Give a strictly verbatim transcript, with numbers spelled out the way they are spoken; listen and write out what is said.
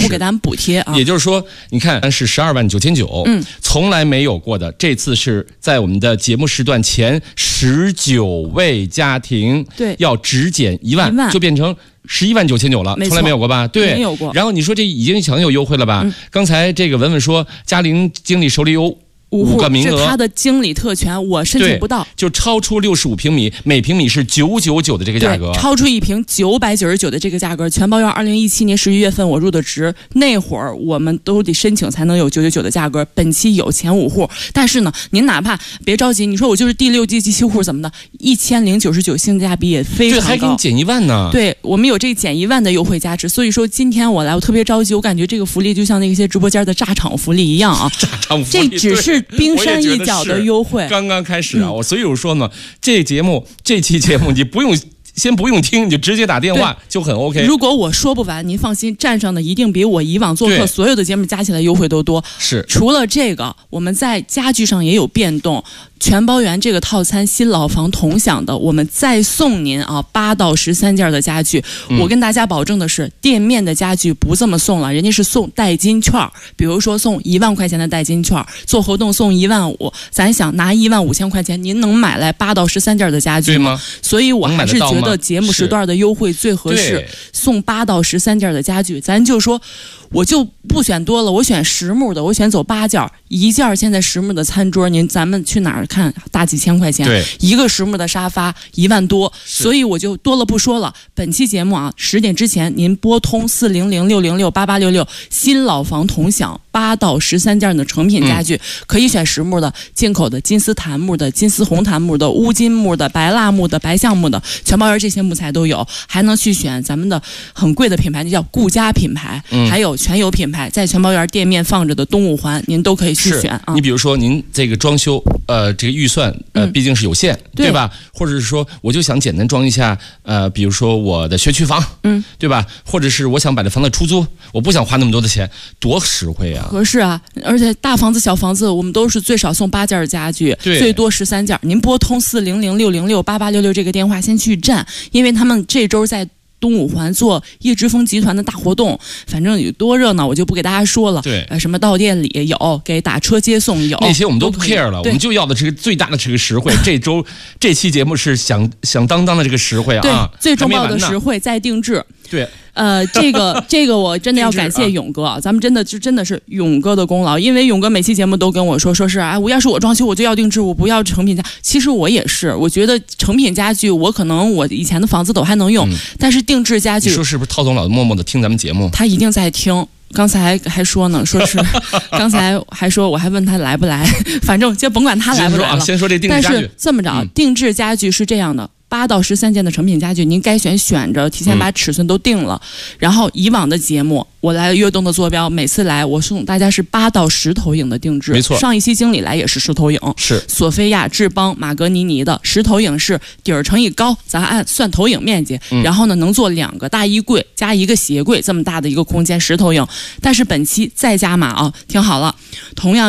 不给咱们补贴啊。 也就是说，你看是十二万九千九，嗯，从来没有过的，这次是在我们的节目时段前十九位家庭， 对， 要只减一万， 万就变成十一万九千九了，从来没有过吧？对， 没有过。 然后你说这已经很有优惠了吧？嗯、刚才这个文文说，嘉玲经理手里有五个名额， 是他的经理特权，我申请不到， 就超出六十五平米，每平米是九九九的这个价格， 超出一平九百九十九的这个价格。全包院二零一七年十一月份我入的职，那会儿我们都得申请才能有九九九的价格。本期有前五户，但是呢，您哪怕别着急，你说我就是第六第七户怎么的，一千零九十九性价比也非常高， 对，还给你减一万呢。 对，我们有这减一万的优惠价值，所以说今天我来，我特别着急，我感觉这个福利就像那些直播间的炸场福利一样啊， 炸场福利， 这只是冰山一角的优惠， 刚刚开始啊，我、嗯、所以我说呢，这节目这期节目你不用。先不用听，你就直接打电话就很 OK。 如果我说不完，您放心，站上的一定比我以往做客所有的节目加起来优惠都多。 是， 除了这个，我们在家具上也有变动。全包园这个套餐新老房同享的，我们再送您啊八到十三件的家具、嗯。我跟大家保证的是，店面的家具不这么送了，人家是送代金券，比如说送一万块钱的代金券，做活动送一万五，咱想拿一万五千块钱，您能买来八到十三件的家具吗？所以我还是觉得节目时段的优惠最合适，送八到十三件的家具，咱就说。我就不选多了，我选实木的，我选走八件，一件现在实木的餐桌，您咱们去哪儿看大几千块钱， 对， 一个实木的沙发一万多，所以我就多了不说了。本期节目啊，十点之前您拨通四零零六零六八八六六，新老房同享八到十三件的成品家具、嗯，可以选实木的、进口的、金丝檀木的、金丝红檀木的、乌金木的、白蜡木的、白橡木的，全包园这些木材都有，还能去选咱们的很贵的品牌，就叫顾家品牌，嗯、还有。全有品牌在全包园店面放着的东五环，您都可以去选啊。 你比如说，您这个装修，呃，这个预算，呃，嗯、毕竟是有限，对吧？或者是说，我就想简单装一下，呃，比如说我的学区房，嗯，对吧？或者是我想把这房子出租，我不想花那么多的钱，多实惠啊！ 合适啊！而且大房子、小房子，我们都是最少送八件家具，最多十三件。您拨通四零零六零六八八六六这个电话先去占，因为他们这周在。东五环做叶之峰集团的大活动，反正有多热闹，我就不给大家说了。 对， 呃，什么到店里有，给打车接送有， 那些我们都不 care 了，我们就要的这个最大的这个实惠。这周这期节目是响响当当的这个实惠啊， 对，最重要的实惠再定制。 对。 呃，这个这个我真的要感谢勇哥，啊、咱们真的就真的是勇哥的功劳，因为勇哥每期节目都跟我说，说是哎，我要是我装修我就要定制，我不要成品家。其实我也是，我觉得成品家具我可能我以前的房子都还能用，嗯、但是定制家具， 你说是不是？涛总老默默的听咱们节目， 他一定在听。刚才还说呢，说是刚才还说，我还问他来不来，反正就甭管他来不来了。 先说这定制家具， 但是这么着，嗯、定制家具是这样的。八到十三件的成品家具，您该选选着，提前把尺寸都定了。嗯、然后以往的节目，我来悦动的坐标，每次来我送大家是八到十投影的定制。 没错， 上一期经理来也是十投影， 是索菲亚、智邦、马格尼尼的十投影是底儿乘以高，咱按算投影面积，嗯、然后呢能做两个大衣柜加一个鞋柜这么大的一个空间，十投影。但是本期再加码啊，听好了，同样。